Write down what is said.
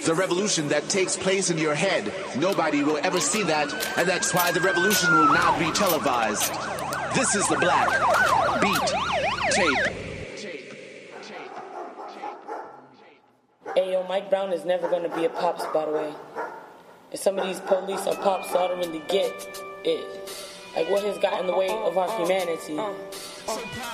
The revolution that takes place in your head. Nobody will ever see that, and that's why the revolution will not be televised. This is the Black Beat Tape. Hey, yo, Mike Brown is never going to be a pops, by the way. And some of these police are pops, so I don't really get it. Like, what has got in the way of our humanity?